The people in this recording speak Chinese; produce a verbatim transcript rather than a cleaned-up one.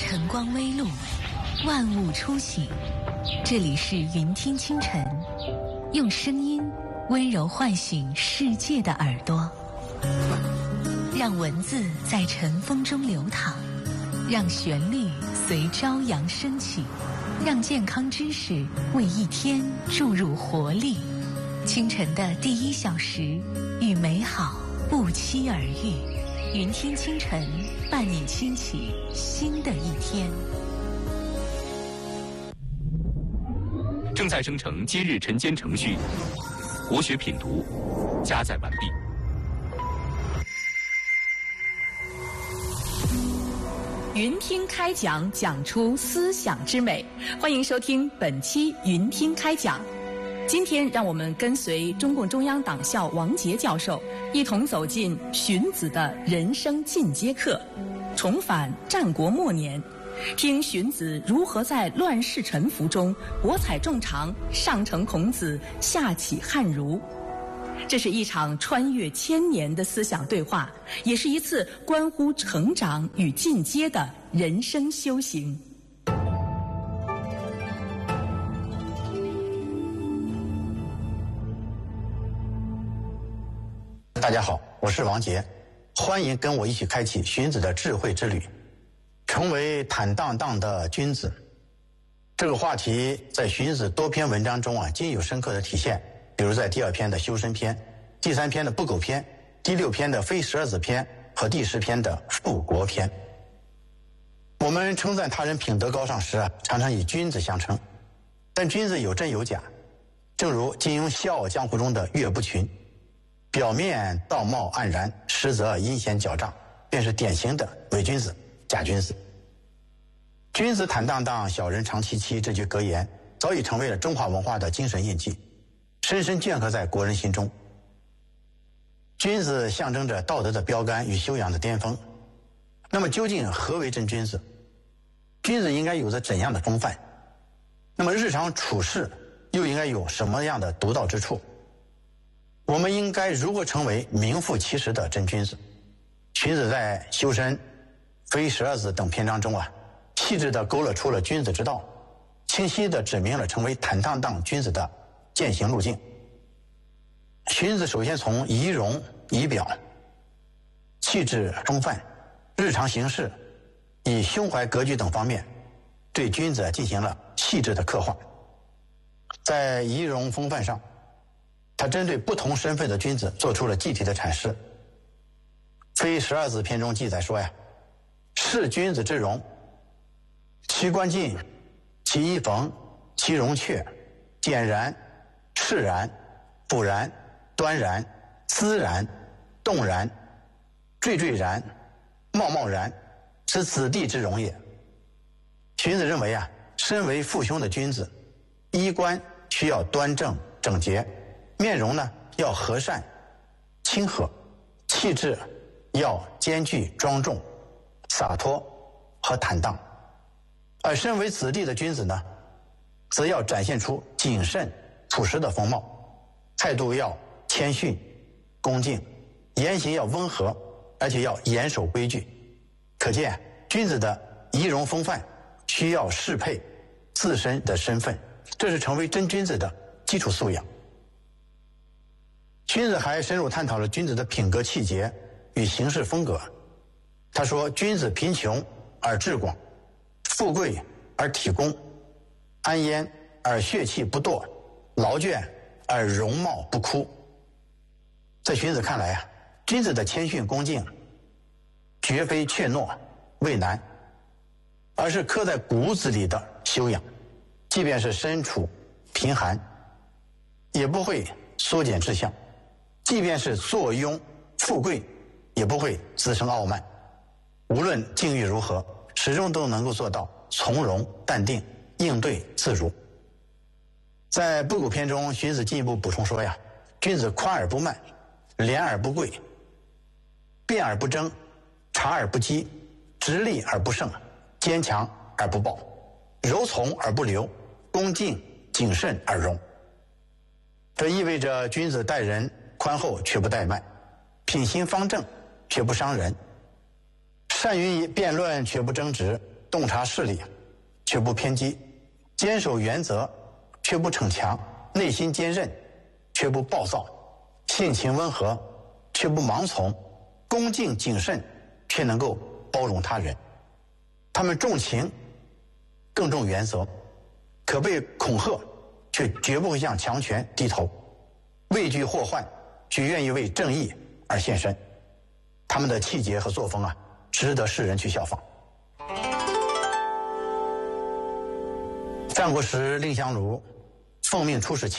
晨光微露，万物初醒。这里是云听清晨，用声音温柔唤醒世界的耳朵，让文字在晨风中流淌，让旋律随朝阳升起，让健康知识为一天注入活力。清晨的第一小时，与美好不期而遇。云听清晨，伴你轻启新的一天。 正在生成今日晨间程序，国学品读加载完毕。 云听开讲，讲出思想之美。欢迎收听本期云听开讲。今天让我们跟随中共中央党校王杰教授一同走进荀子的人生进阶课，重返战国末年，听荀子如何在乱世沉浮中博采众长，上承孔子，下启汉儒。这是一场穿越千年的思想对话，也是一次关乎成长与进阶的人生修行。 大家好，我是王杰，欢迎跟我一起开启荀子的智慧之旅，成为坦荡荡的君子。这个话题在荀子多篇文章中啊均有深刻的体现，比如在第二篇的修身篇，第三篇的不苟篇，第六篇的非十二子篇和第十篇的复国篇。我们称赞他人品德高尚时啊，常常以君子相称，但君子有真有假，正如金庸《笑傲江湖》中的岳不群，表面道貌岸然，实则阴险狡诈，便是典型的伪君子、假君子。君子坦荡荡，小人长戚戚，这句格言早已成为了中华文化的精神印记，深深镌刻在国人心中。君子象征着道德的标杆与修养的巅峰。那么究竟何为真君子？君子应该有着怎样的风范？那么日常处事又应该有什么样的独到之处？我们应该如何成为名副其实的真君子？荀子在《修身》《非十二子》等篇章中啊，细致地勾勒出了君子之道，清晰地指明了成为坦荡荡君子的践行路径。荀子首先从仪容、仪表、气质、风范、日常行事，以胸怀格局等方面，对君子进行了细致的刻画。在仪容风范上，他针对不同身份的君子做出了具体的阐释。非十二子篇中记载说呀，是君子之容，其冠进，其衣缝，其容阙，简然，释然，不然，端然，思然，动然，惴惴然，贸贸然，是子弟之容也。荀子认为啊，身为父兄的君子，衣冠需要端正整洁，面容呢要和善亲和，气质要兼具庄重洒脱和坦荡。而身为子弟的君子呢，则要展现出谨慎朴实的风貌，态度要谦逊恭敬，言行要温和，而且要严守规矩。可见君子的仪容风范需要适配自身的身份，这是成为真君子的基础素养。荀子还深入探讨了君子的品格气节与行事风格。他说，君子贫穷而志广，富贵而体恭，安焉而血气不堕，劳倦而容貌不枯。在荀子看来啊，君子的谦逊恭敬绝非怯懦畏难，而是刻在骨子里的修养，即便是身处贫寒，也不会缩减志向，即便是坐拥富贵，也不会滋生傲慢。无论境遇如何，始终都能够做到从容淡定，应对自如。在不苟篇中，荀子进一步补充说呀，君子宽而不慢，廉而不贵，辩而不争，察而不激，直立而不胜，坚强而不暴，柔从而不流，恭敬谨慎而容。这意味着君子待人宽厚却不怠慢，品行方正却不伤人，善于辩论却不争执， 洞察事理，却不偏激；坚守原则，却不逞强；内心坚韧，却不暴躁；性情温和，却不盲从；恭敬谨慎，却能够包容他人。他们重情，更重原则，可被恐吓，却绝不会向强权低头；畏惧祸患，却愿意为正义而献身。他们的气节和作风啊，值得世人去效仿。战国时，蔺相如奉命出使秦